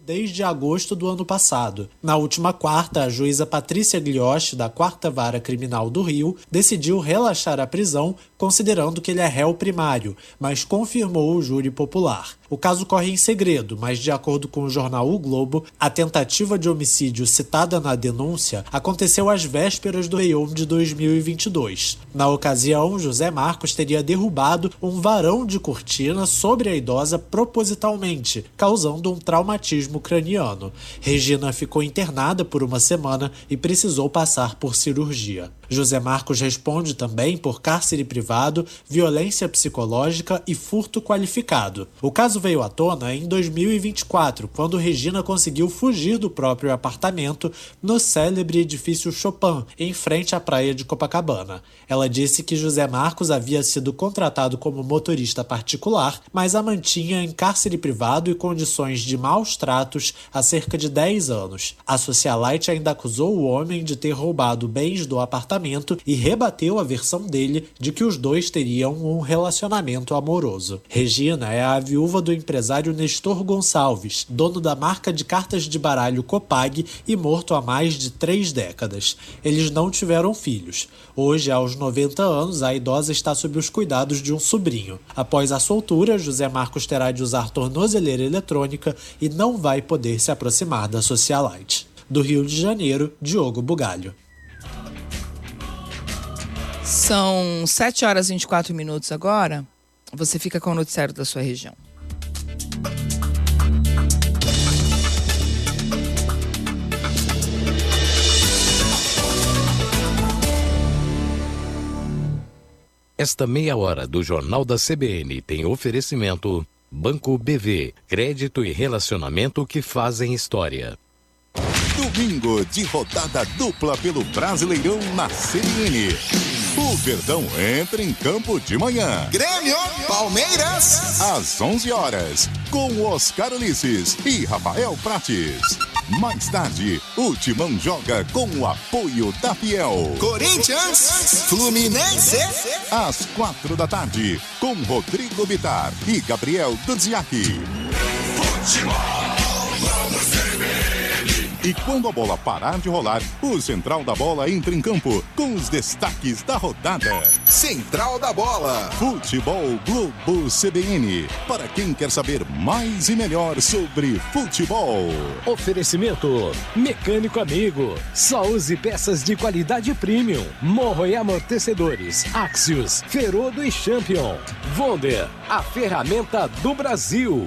desde agosto do ano passado. Na última quarta, a juíza Patrícia Glioche, da 4ª Vara Criminal do Rio, decidiu relaxar a prisão, considerando que ele é réu primário, mas confirmou o júri popular. O caso corre em segredo, mas de acordo com o jornal O Globo, a tentativa de homicídio citada na denúncia aconteceu às vésperas do Réveillon de 2022. Na ocasião, José Marcos teria derrubado um varão de cortina sobre a idosa propositalmente, causando um traumatismo craniano. Regina ficou internada por uma semana e precisou passar por cirurgia. José Marcos responde também por cárcere privado, violência psicológica e furto qualificado. O caso veio à tona em 2024, quando Regina conseguiu fugir do próprio apartamento no célebre edifício Chopin, em frente à praia de Copacabana. Ela disse que José Marcos havia sido contratado como motorista particular, mas a mantinha em cárcere privado e condições de maus tratos há cerca de 10 anos. A socialite ainda acusou o homem de ter roubado bens do apartamento e rebateu a versão dele de que os dois teriam um relacionamento amoroso. Regina é a viúva do empresário Nestor Gonçalves, dono da marca de cartas de baralho Copag e morto há mais de 3 décadas. Eles não tiveram filhos. Hoje, aos 90 anos, a idosa está sob os cuidados de um sobrinho. Após a soltura, José Marcos terá de usar tornozeleira eletrônica e não vai poder se aproximar da socialite. Do Rio de Janeiro, Diogo Bugalho. São 7h24 agora. Você fica com o noticiário da sua região. Esta meia hora do Jornal da CBN tem oferecimento Banco BV, crédito e relacionamento que fazem história. Domingo de rodada dupla pelo Brasileirão na CBN. O Verdão entra em campo de manhã. Grêmio, Palmeiras. Às 11 horas, com Oscar Ulisses e Rafael Prates. Mais tarde, o Timão joga com o apoio da Fiel. Corinthians, Fluminense. Às 4 da tarde, com Rodrigo Bitar e Gabriel Dudziak. Futebol, vamos CBN. E quando a bola parar de rolar, o Central da Bola entra em campo com os destaques da rodada. Central da Bola. Futebol Globo CBN. Para quem quer saber mais e melhor sobre futebol. Oferecimento Mecânico Amigo. Só use peças de qualidade premium. Morro e amortecedores. Axios, Ferodo e Champion. Wonder, a ferramenta do Brasil.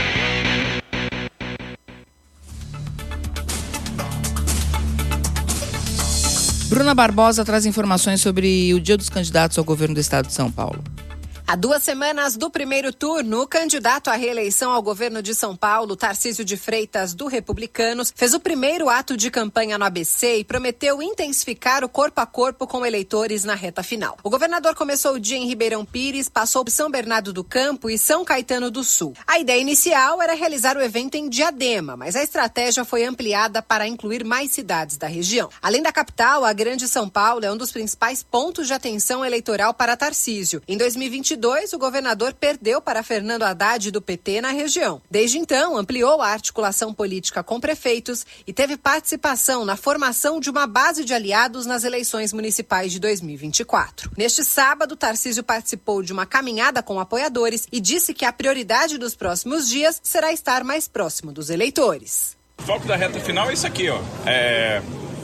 Bruna Barbosa traz informações sobre o Dia dos Candidatos ao governo do estado de São Paulo. Há 2 semanas do primeiro turno, o candidato à reeleição ao governo de São Paulo, Tarcísio de Freitas, do Republicanos, fez o primeiro ato de campanha no ABC e prometeu intensificar o corpo a corpo com eleitores na reta final. O governador começou o dia em Ribeirão Pires, passou por São Bernardo do Campo e São Caetano do Sul. A ideia inicial era realizar o evento em Diadema, mas a estratégia foi ampliada para incluir mais cidades da região. Além da capital, a Grande São Paulo é um dos principais pontos de atenção eleitoral para Tarcísio. Em 2022, o governador perdeu para Fernando Haddad do PT na região. Desde então, ampliou a articulação política com prefeitos e teve participação na formação de uma base de aliados nas eleições municipais de 2024. Neste sábado, Tarcísio participou de uma caminhada com apoiadores e disse que a prioridade dos próximos dias será estar mais próximo dos eleitores. O foco da reta final é isso aqui, ó. É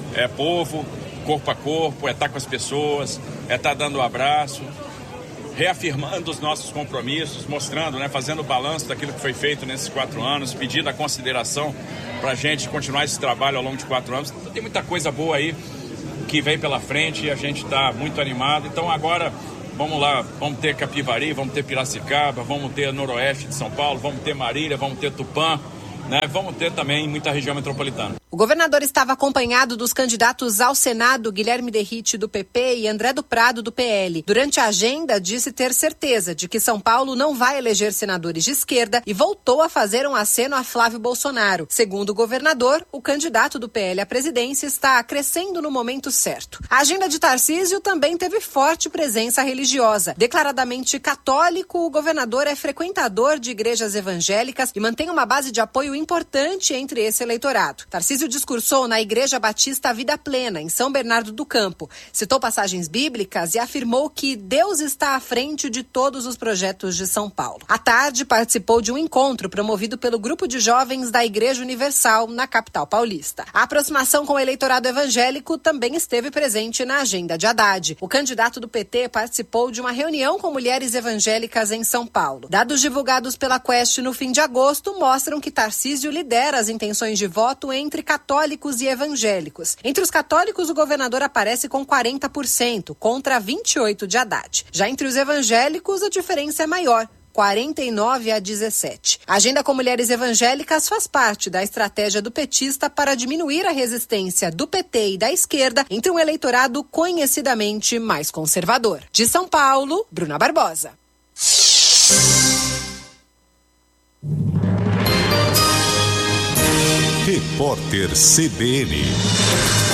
povo, corpo a corpo, é estar com as pessoas, é estar dando um abraço, reafirmando os nossos compromissos, mostrando, fazendo o balanço daquilo que foi feito nesses 4 anos, pedindo a consideração para a gente continuar esse trabalho ao longo de 4 anos. Então, tem muita coisa boa aí que vem pela frente e a gente está muito animado. Então agora, vamos lá, vamos ter Capivari, vamos ter Piracicaba, vamos ter Noroeste de São Paulo, vamos ter Marília, vamos ter Tupã, vamos ter também muita região metropolitana. O governador estava acompanhado dos candidatos ao Senado, Guilherme Derrite, do PP, e André do Prado, do PL. Durante a agenda, disse ter certeza de que São Paulo não vai eleger senadores de esquerda e voltou a fazer um aceno a Flávio Bolsonaro. Segundo o governador, o candidato do PL à presidência está crescendo no momento certo. A agenda de Tarcísio também teve forte presença religiosa. Declaradamente católico, o governador é frequentador de igrejas evangélicas e mantém uma base de apoio importante entre esse eleitorado. Tarcísio discursou na Igreja Batista Vida Plena, em São Bernardo do Campo. Citou passagens bíblicas e afirmou que Deus está à frente de todos os projetos de São Paulo. À tarde, participou de um encontro promovido pelo Grupo de Jovens da Igreja Universal, na capital paulista. A aproximação com o eleitorado evangélico também esteve presente na agenda de Haddad. O candidato do PT participou de uma reunião com mulheres evangélicas em São Paulo. Dados divulgados pela Quest no fim de agosto mostram que Tarcísio lidera as intenções de voto entre católicos e evangélicos. Entre os católicos, o governador aparece com 40%, contra 28% de Haddad. Já entre os evangélicos, a diferença é maior, 49-17. A agenda com mulheres evangélicas faz parte da estratégia do petista para diminuir a resistência do PT e da esquerda entre um eleitorado conhecidamente mais conservador. De São Paulo, Bruna Barbosa. Repórter CBN.